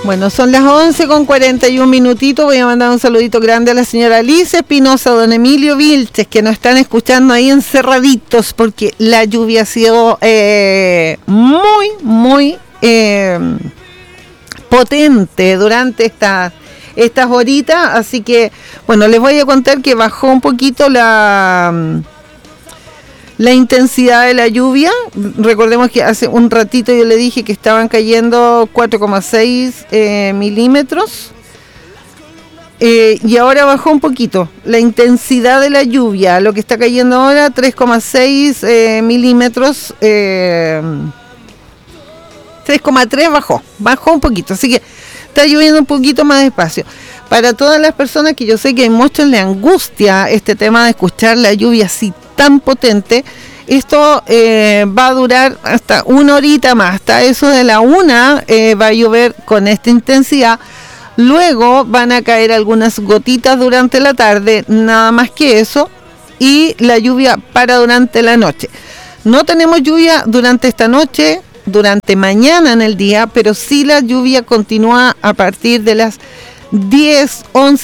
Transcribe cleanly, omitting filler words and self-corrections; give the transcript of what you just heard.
Bueno, son las 11:41 minutitos. Voy a mandar un saludito grande a la señora Alicia Espinosa, don Emilio Vilches, que nos están escuchando ahí encerraditos, porque la lluvia ha sido muy potente durante estas horitas. Así que, bueno, les voy a contar que bajó un poquito la intensidad de la lluvia. Recordemos que hace un ratito yo le dije que estaban cayendo 4,6 milímetros, y ahora bajó un poquito la intensidad de la lluvia. Lo que está cayendo ahora, 3,6 milímetros, 3,3 bajó un poquito, así que está lloviendo un poquito más despacio. Para todas las personas que yo sé que a muchos les angustia este tema de escuchar la lluvia así tan potente, esto va a durar hasta una horita más, hasta eso de la 1 va a llover con esta intensidad. Luego van a caer algunas gotitas durante la tarde, nada más que eso, y la lluvia para durante la noche. No tenemos lluvia durante esta noche, durante mañana en el día, pero sí la lluvia continúa a partir de las 10,